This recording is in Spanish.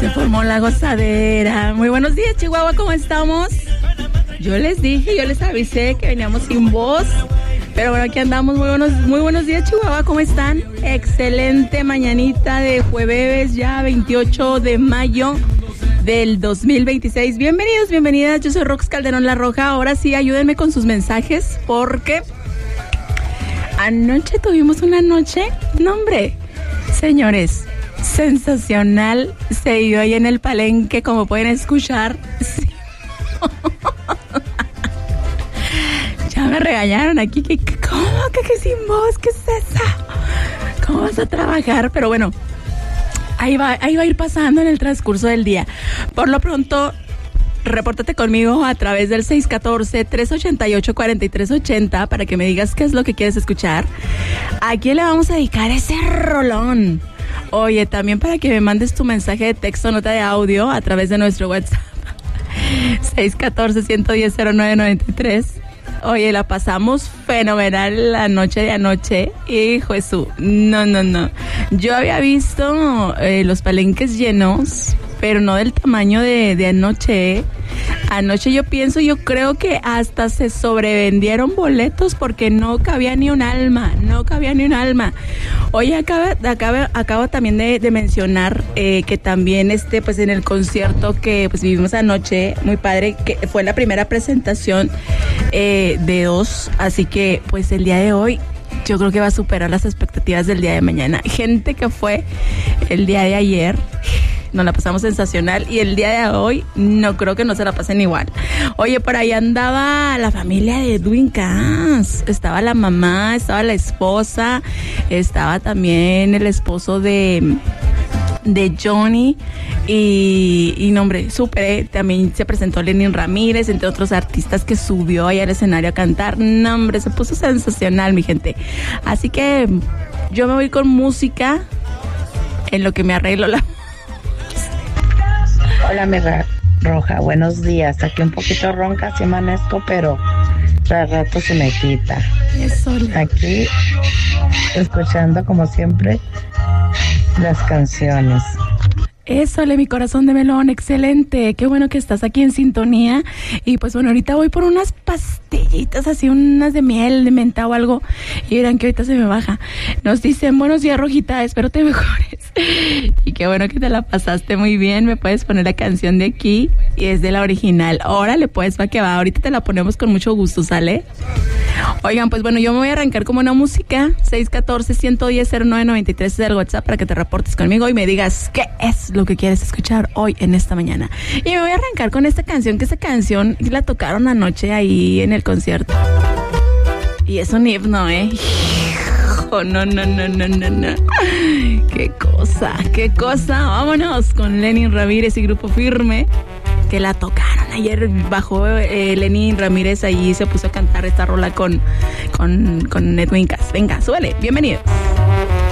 se formó la gozadera. Muy buenos días, Chihuahua, ¿cómo estamos? Yo les dije, yo les avisé que veníamos sin voz, pero bueno, aquí andamos. Muy buenos días, Chihuahua, ¿cómo están? Excelente mañanita de jueves, ya 28 de mayo del 2026. Bienvenidos, bienvenidas, yo soy Rox Calderón La Roja. Ahora sí, ayúdenme con sus mensajes, porque anoche tuvimos una noche, no hombre, señores, sensacional. Se dio ahí en el Palenque, como pueden escuchar. Sí. Ya me regañaron aquí, ¿cómo que sin voz? ¿Qué es eso? ¿Cómo vas a trabajar? Pero bueno, ahí va a ir pasando en el transcurso del día. Por lo pronto, repórtate conmigo a través del 614-388-4380 para que me digas qué es lo que quieres escuchar. ¿A quién le vamos a dedicar ese rolón? Oye, también para que me mandes tu mensaje de texto, nota de audio a través de nuestro WhatsApp 614-110-0993. Oye, la pasamos fenomenal la noche de anoche. Hijo de su... No. Yo había visto los palenques llenos, pero no del tamaño de anoche. Anoche yo creo que hasta se sobrevendieron boletos porque no cabía ni un alma. Oye, acabo también de mencionar que también pues en el concierto que pues vivimos anoche, muy padre, que fue la primera presentación de dos, así que pues el día de hoy yo creo que va a superar las expectativas del día de mañana. Gente que fue el día de ayer, nos la pasamos sensacional, y el día de hoy no creo que no se la pasen igual. Oye, por ahí andaba la familia de Edwin Cass, estaba la mamá, estaba la esposa, estaba también el esposo de Johnny y no, hombre, súper, también se presentó Lenin Ramírez, entre otros artistas que subió ahí al escenario a cantar. No, hombre, se puso sensacional, mi gente. Así que yo me voy con música en lo que me arreglo la... Hola, mi Roja, buenos días. Aquí un poquito ronca, sí amanezco, pero tras rato se me quita. Eso. Aquí, escuchando como siempre las canciones. Ésole, mi corazón de melón, excelente. Qué bueno que estás aquí en sintonía. Y pues bueno, ahorita voy por unas pastillitas, así unas de miel, de menta o algo. Y verán que ahorita se me baja. Nos dicen, buenos días, Rojita, espero te mejores. Y qué bueno que te la pasaste muy bien. Me puedes poner la canción de aquí y es de la original. Órale, pues, va que va. Ahorita te la ponemos con mucho gusto, ¿sale? Oigan, pues bueno, yo me voy a arrancar como una música. 614-110-0993 es el WhatsApp para que te reportes conmigo y me digas qué es lo que quieres escuchar hoy en esta mañana. Y me voy a arrancar con esta canción, que esa canción la tocaron anoche ahí en el concierto. Y es un himno, ¿eh? Oh, no. Qué cosa. Vámonos con Lenin Ramírez y Grupo Firme, que la tocaron ayer. Bajó Lenin Ramírez ahí y se puso a cantar esta rola con Edwin Cass. Venga, súbele, bienvenidos.